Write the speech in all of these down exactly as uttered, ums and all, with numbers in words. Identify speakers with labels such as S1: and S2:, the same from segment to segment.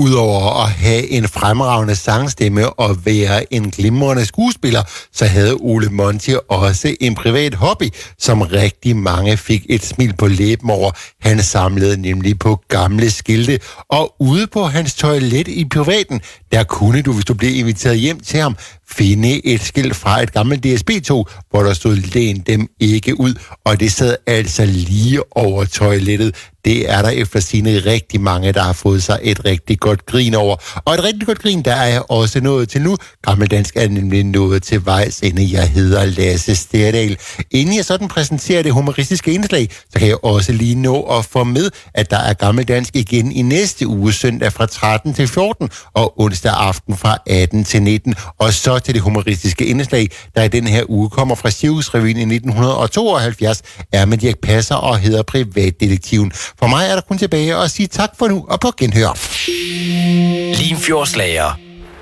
S1: Udover at have en fremragende sangstemme og være en glimrende skuespiller, så havde Ole Monti også en privat hobby, som rigtig mange fik et smil på læben over. Han samlede nemlig på gamle skilte, og ude på hans toilet i privaten, der kunne du, hvis du blev inviteret hjem til ham, finde et skilt fra et gammelt D S B-tog, hvor der stod "Læn dem ikke ud", og det sad altså lige over toilettet. Det er der efter sigende rigtig mange, der har fået sig et rigtig godt grin over. Og et rigtig godt grin, der er jeg også nået til nu. Gammeldansk er nemlig nået til vejs ende. Jeg hedder Lasse Sterdal. Inden jeg sådan præsenterer det humoristiske indslag, så kan jeg også lige nå at få med, at der er Gammeldansk igen i næste uge, søndag fra tretten til fjorten, og onsdag aften fra atten til nitten. Og så til det humoristiske indslag, der i den her uge kommer fra Cirkusrevyen i nitten tooghalvfjerds, er med Dirch Passer og hedder Privatdetektiven. For mig er der kun tilbage at sige tak for nu og på genhør.
S2: Limfjordslager.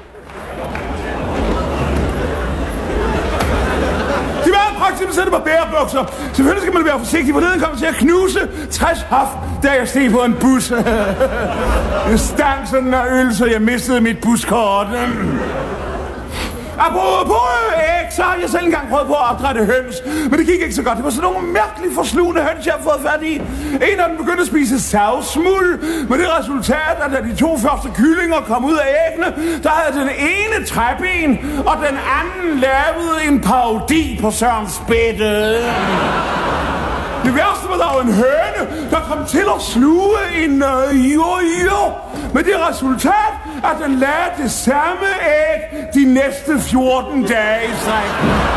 S3: De var praktisk sætte på bærebukser. Selvfølgelig skal man være forsigtig, for den kommer til at knuse tres hof, da jeg steg på en bus. Jeg stank sådan af øl, så jeg mistede mit buskort. Apropos æg, så har jeg selv engang prøvet på at opdrætte høns, men det gik ikke så godt. Det var sådan nogle mærkeligt forslugende høns, jeg har fået fat i. En af dem begyndte at spise savsmuld, med det resultat, at da de to første kyllinger kom ud af æggene, der havde den ene træben, og den anden lavede en parodi på Søren Spætte. Det værste var der jo en høne, der kom til at sluge en øh, jo-jo, med det resultat, at den lagde det samme æg de næste fjorten dage i stræk.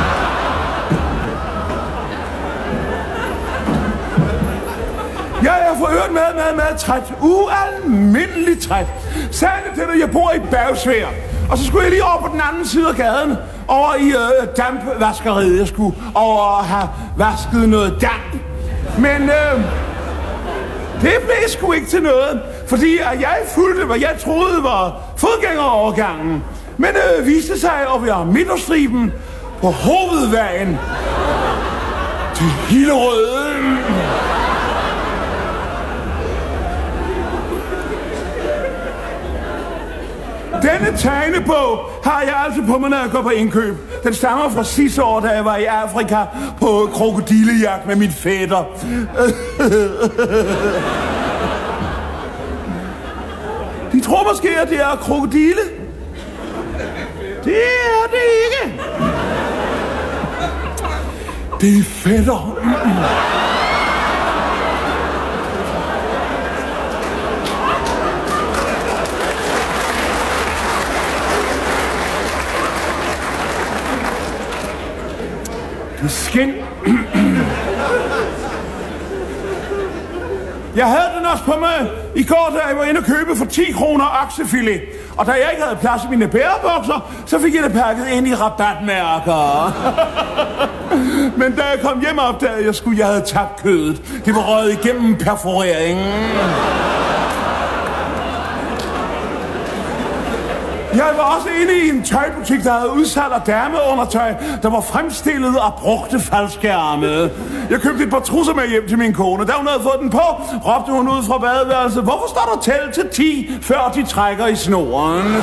S3: Jeg er for øvrigt meget, meget, meget træt. Ualmindeligt træt. Særligt til, at jeg bor i Bagsvær. Og så skulle jeg lige over på den anden side af gaden, over i øh, dampvaskeriet. Jeg skulle over at have vasket noget damp. Men øh, det blev sgu ikke til noget, fordi at jeg fulgte, hvad jeg troede var fodgængerovergangen. Men øh, viste sig at være midterstriben på hovedvejen til Hillerød. Denne tegnebog har jeg altid på mig, når jeg går på indkøb. Den stammer fra sidste år, da jeg var i Afrika på krokodillejagt med min fætter. De tror måske, at det er krokodille. Det er det ikke. Det er fætter. Skin. Jeg havde den også på mig i går, da jeg var inde og købe for ti kroner oksefilet. Og da jeg ikke havde plads i mine bærebukser, så fik jeg det pakket ind i rabatmærker. Men da jeg kom hjem og opdagede, jeg skulle, jeg havde tabt kødet. Det var røget igennem perforeringen. Jeg var også inde i en tøjbutik, der havde udsalg af dameundertøj, der var fremstillet af brugte faldskærme. Jeg købte et par trusser med hjem til min kone. Da hun havde fået den på, råbte hun ud fra badeværelset: "Hvorfor står der tæl til ti, før de trækker i snoren?"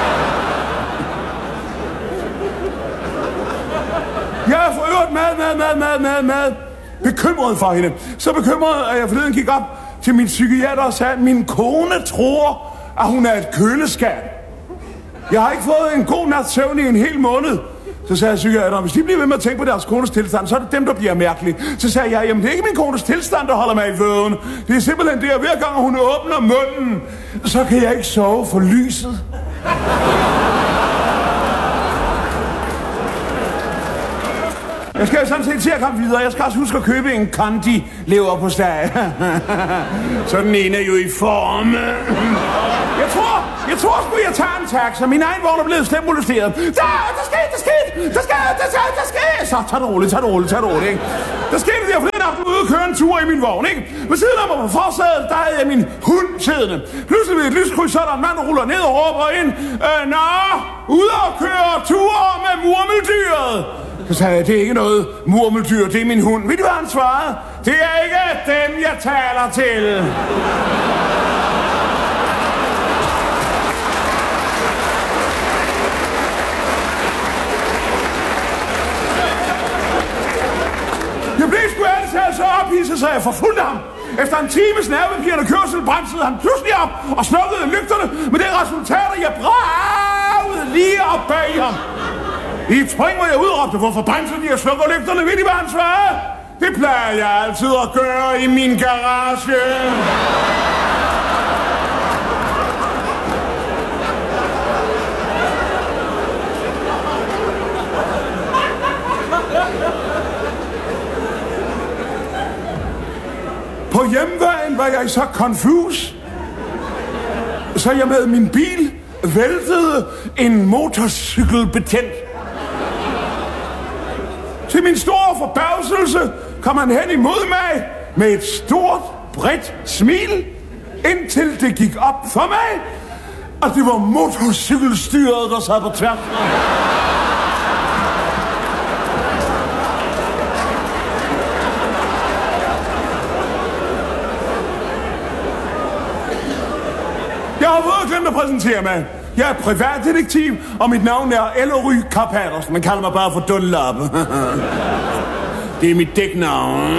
S3: Jeg er for øvrigt mad, mad, mad, mad, mad, mad. Bekymret for hende. Så bekymret, at jeg forleden gik op til min psykiater og sagde, at min kone tror, at hun er et køleskab. Jeg har ikke fået en god nats søvn i en hel måned. Så sagde psykiateren: "Hvis de bliver ved med at tænke på deres kones tilstand, så er det dem, der bliver mærkelige." Så sagde jeg: "Jamen, det er ikke min kones tilstand, der holder mig i vågen. Det er simpelthen det, at hver gang hun åbner munden, så kan jeg ikke sove for lyset." Jeg skal jo sådan set til at komme videre. Jeg skal også huske at købe en kondi leverpostej. Så den ene er jo i form. Jeg tror, jeg tror sgu, jeg tager en taxa. Min egen vogn er blevet slemt molesteret. Der, der skete, der skete, der skete, der skete, der skete. Så tag det roligt, tag det roligt, tag det roligt, ikke? Der skete det, jeg forleden aften ude og køre en tur i min vogn, ikke? Ved siden af mig på forsædet, der havde jeg min hund siddende. Pludselig ved et lyskryds, så er der en mand, der ruller ned og råber ind: Øh, nå, ude og køre ture med murmeldyret. Så sagde jeg: "Det er ikke noget murmeldyr, det er min hund." Ved du, hvad han svarede? "Det er ikke dem, jeg taler til." hisse, så jeg forfulgte ham. Efter en times nervepirrende kørsel bremsede han pludselig op og slukkede lygterne med det resultat, at jeg bragede lige op bag ham. I et spring, hvor jeg udråbte, hvorfor bremsede de og slukker lygterne midt i hans vej? Det plejer jeg altid at gøre i min garage. På hjemvejen var jeg så confus, så jeg med min bil væltede en motorcykelbetjent. Til min store forbavselse kom han hen imod mig med et stort, bredt smil, indtil det gik op for mig, at det var motorcykelstyret, der sad på tværs. Jeg har fået glemt at præsentere mig. Jeg er privatdetektiv, og mit navn er Ellery Karpatersen. Man kalder mig bare for Dunlop. Det er mit dæknavn.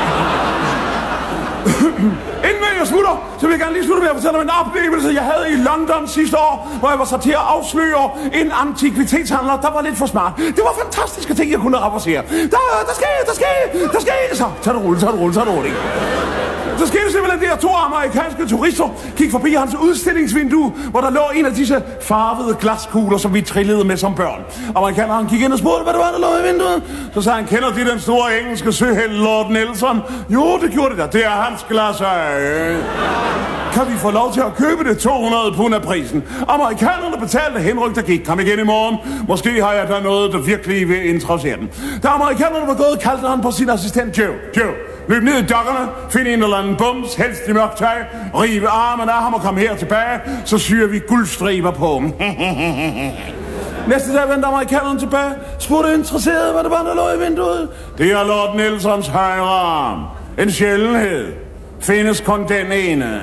S3: Inden jeg slutter, så vil jeg gerne lige slutte med at fortælle om en oplevelse, jeg havde i London sidste år, hvor jeg var så til at afsløre en antikvitetshandler, der var lidt for smart. Det var fantastiske ting, jeg kunne rapportere. Der, der sker, der sker, der sker. Så, tag det roligt, tag det roligt, tag det roligt. Så skete simpelthen det, at to amerikanske turister gik forbi hans udstillingsvindue, hvor der lå en af disse farvede glaskugler, som vi trillede med som børn. Amerikaneren gik ind og spurgte, hvad det var, der lå i vinduet. Så sagde han, kender de den store engelske søhelt, Lord Nelson? Jo, det gjorde det der. Det er hans glas af. Kan vi få lov til at købe det? to hundrede pund af prisen. Amerikanerne betalte henryk, der gik. Kom igen i morgen. Måske har jeg da noget, der virkelig vil interessere den. Da amerikanerne var gået, kaldte han på sin assistent Joe. Joe, løb ned i dokkerne, find en eller anden bums, helst i mørkt tøj, rive armen af ham og kom her tilbage, så syr vi guldstriber på ham. Næste dag vendte amerikanerne tilbage, spurgte interesseret, hvad det var, der lå i vinduet. Det er Lord Nelsons højre arm. En sjældenhed. Findes kun den ene.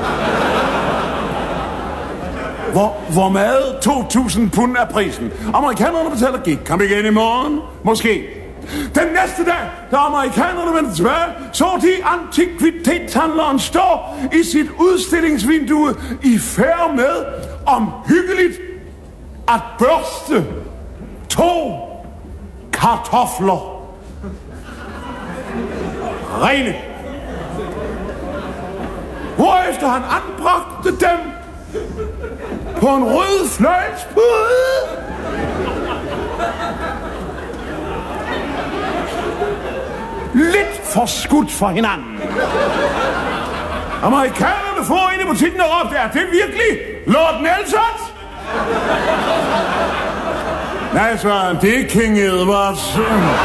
S3: Hvor, hvor meget? to tusind pund af prisen. Amerikanerne betaler gik. Kom igen i morgen? Måske. Den næste dag, da amerikanerne vendte tilbage, så de antikvitetshandleren stå i sit udstillingsvindue i færd med omhyggeligt at børste to kartofler. Rene. Hvorefter han anbragte dem på en rød fløjlspude. Lidt for skudt for hinanden. Amerikanerne får ind i butikken og råbte, er det virkelig Lord Nelsons? Nej, så det er King Edwards.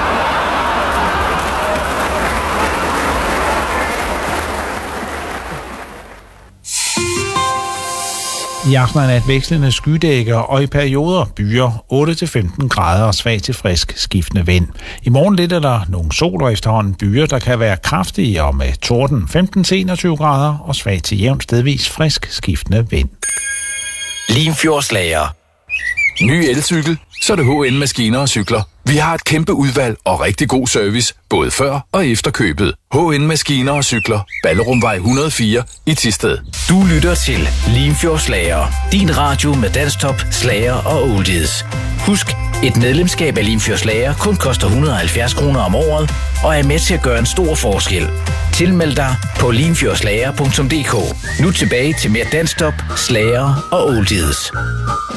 S2: I aften er nat vekslende skydækker og i perioder byer otte til femten grader og svag til frisk skiftende vind. I morgen lidt er der nogle sol og efterhånden byer, der kan være kraftige og med torden femten til enogtyve grader og svag til jævnt stedvis frisk skiftende vind.
S4: Limfjordslager. Ny elcykel, så er det H N Maskiner og Cykler. Vi har et kæmpe udvalg og rigtig god service, både før og efter købet. H N Maskiner og Cykler. Ballerumvej et hundrede og fire i Thisted.
S5: Du lytter til Limfjordslager. Din radio med danstop, slager og oldies. Husk, et medlemskab af Limfjordslager kun koster et hundrede og halvfjerds kroner om året, og er med til at gøre en stor forskel. Tilmeld dig på limfjordslager punktum d k. Nu tilbage til mere danstop, slager og oldies.